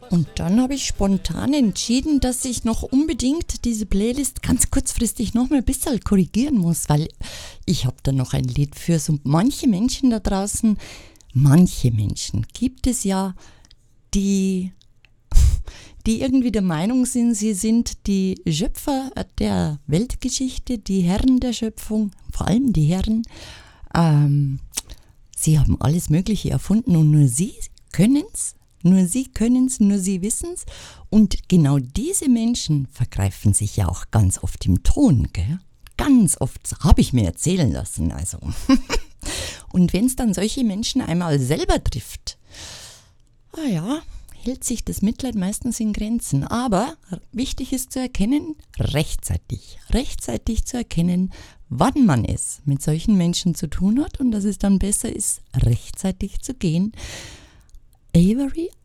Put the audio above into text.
Und dann habe ich spontan entschieden, dass ich noch unbedingt diese Playlist ganz kurzfristig noch mal ein bisschen korrigieren muss, weil ich habe da noch ein Lied für so manche Menschen da draußen. Manche Menschen gibt es ja, die irgendwie der Meinung sind, sie sind die Schöpfer der Weltgeschichte, die Herren der Schöpfung, vor allem die Herren. Sie haben alles Mögliche erfunden und nur sie können's. Nur sie wissen's. Und genau diese Menschen vergreifen sich ja auch ganz oft im Ton, gell? Ganz oft, habe ich mir erzählen lassen, also. Und wenn es dann solche Menschen einmal selber trifft, hält sich das Mitleid meistens in Grenzen. Aber wichtig ist zu erkennen, rechtzeitig zu erkennen, wann man es mit solchen Menschen zu tun hat und dass es dann besser ist, rechtzeitig zu gehen. Avery